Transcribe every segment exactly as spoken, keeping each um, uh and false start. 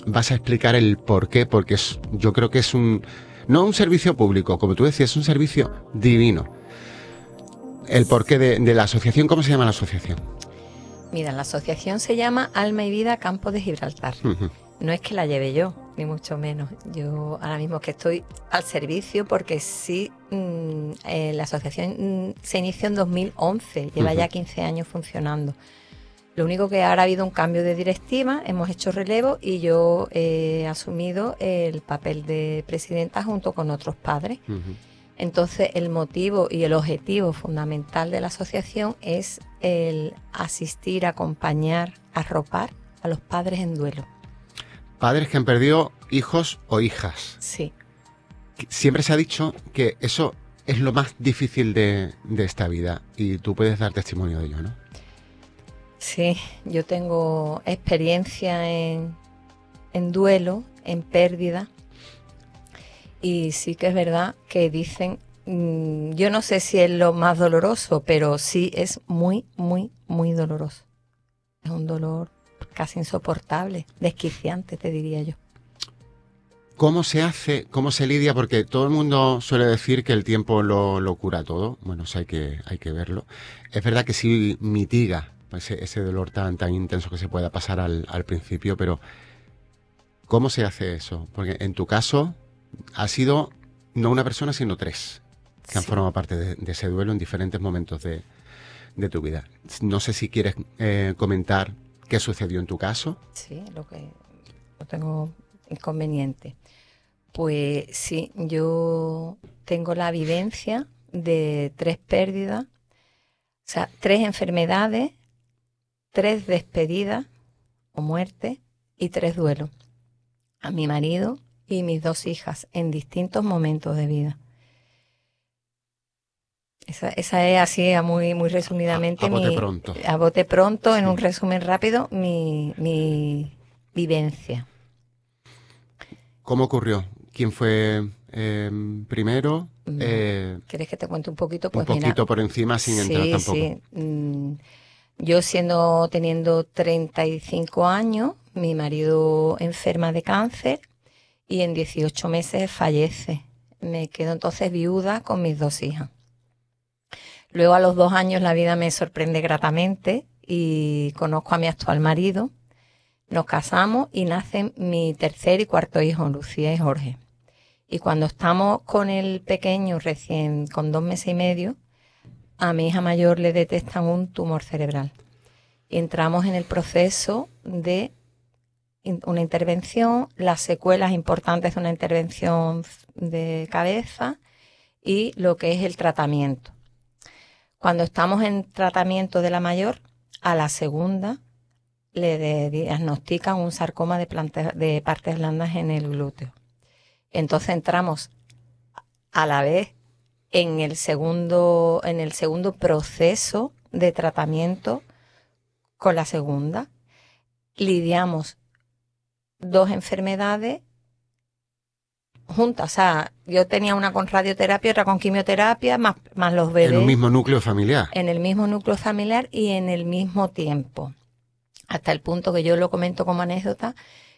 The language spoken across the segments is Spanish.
vas a explicar el por qué, porque es, yo creo que es un, no un servicio público, como tú decías, es un servicio divino. El porqué de, de la asociación, ¿cómo se llama la asociación? Mira, la asociación se llama Alma y Vida Campo de Gibraltar. Uh-huh. No es que la lleve yo, ni mucho menos. Yo ahora mismo que estoy al servicio porque sí, mmm, eh, la asociación mmm, se inició en dos mil once, lleva uh-huh. ya quince años funcionando. Lo único que ahora ha habido un cambio de directiva, hemos hecho relevo y yo he asumido el papel de presidenta junto con otros padres. Uh-huh. Entonces, el motivo y el objetivo fundamental de la asociación es el asistir, acompañar, arropar a los padres en duelo. Padres que han perdido hijos o hijas. Sí. Siempre se ha dicho que eso es lo más difícil de, de esta vida y tú puedes dar testimonio de ello, ¿no? Sí, yo tengo experiencia en, en duelo, en pérdida. Y sí que es verdad que dicen, mmm, yo no sé si es lo más doloroso, pero sí es muy, muy, muy doloroso. Es un dolor casi insoportable, desquiciante, te diría yo. ¿Cómo se hace, cómo se lidia? Porque todo el mundo suele decir que el tiempo lo, lo cura todo. Bueno, eso hay que, hay que verlo. Es verdad que sí mitiga ese, ese dolor tan, tan intenso que se pueda pasar al, al principio, pero ¿cómo se hace eso? Porque en tu caso ha sido no una persona, sino tres que sí han formado parte de, de ese duelo en diferentes momentos de, de tu vida. No sé si quieres eh, comentar qué sucedió en tu caso. Sí, lo que no tengo inconveniente. Pues sí, yo tengo la vivencia de tres pérdidas, o sea, tres enfermedades, tres despedidas o muertes y tres duelos. A mi marido y mis dos hijas en distintos momentos de vida. Esa, esa es así, muy, muy resumidamente, a, a bote mi, pronto, a bote pronto sí. En un resumen rápido, mi, mi vivencia. ¿Cómo ocurrió? ¿Quién fue eh, primero? Vale. Eh, ¿Quieres que te cuente un poquito? Pues un poquito mira, por encima sin sí, entrar tampoco. Sí. Mm, yo siendo, teniendo treinta y cinco años, mi marido enferma de cáncer y en dieciocho meses fallece. Me quedo entonces viuda con mis dos hijas. Luego a los dos años la vida me sorprende gratamente y conozco a mi actual marido. Nos casamos y nacen mi tercer y cuarto hijo, Lucía y Jorge. Y cuando estamos con el pequeño, recién con dos meses y medio, a mi hija mayor le detectan un tumor cerebral. Y entramos en el proceso de una intervención, las secuelas importantes de una intervención de cabeza y lo que es el tratamiento. Cuando estamos en tratamiento de la mayor, a la segunda le diagnostican un sarcoma de, plante, de partes blandas en el glúteo. Entonces entramos a la vez en el segundo, en el segundo proceso de tratamiento con la segunda. Lidiamos dos enfermedades juntas. O sea, yo tenía una con radioterapia, otra con quimioterapia, más, más los bebés. En un mismo núcleo familiar. En el mismo núcleo familiar y en el mismo tiempo. Hasta el punto que yo lo comento como anécdota,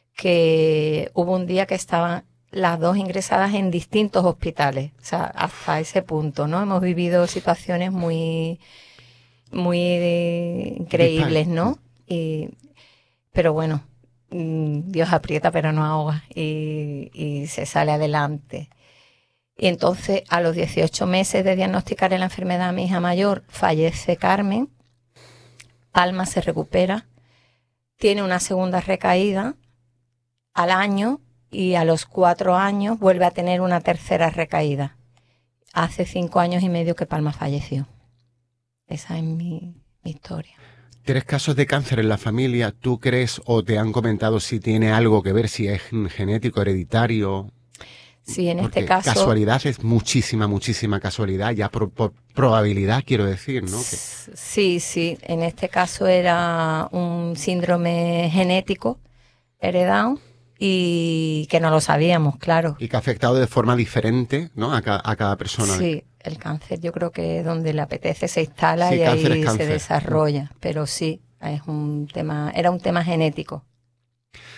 que hubo un día que estaban las dos ingresadas en distintos hospitales. O sea, hasta ese punto, ¿no? Hemos vivido situaciones muy, muy eh, increíbles, ¿no? Y, pero bueno, Dios aprieta pero no ahoga y, y se sale adelante. Y entonces, a los dieciocho meses de diagnosticar la enfermedad a mi hija mayor, fallece Carmen, Alma se recupera, tiene una segunda recaída al año y a los cuatro años vuelve a tener una tercera recaída. Hace cinco años y medio que Palma falleció. Esa es mi, mi historia. Tres casos de cáncer en la familia. ¿Tú crees o te han comentado si tiene algo que ver, si es genético, hereditario? Sí, en Porque este caso... casualidad es muchísima, muchísima casualidad, ya por, por probabilidad quiero decir, ¿no? Que... Sí, sí, en este caso era un síndrome genético heredado y que no lo sabíamos, claro. Y que ha afectado de forma diferente, ¿no? A, ca a cada persona. Sí, el cáncer yo creo que donde le apetece se instala sí, y ahí cáncer. se desarrolla, pero sí, es un tema, era un tema genético.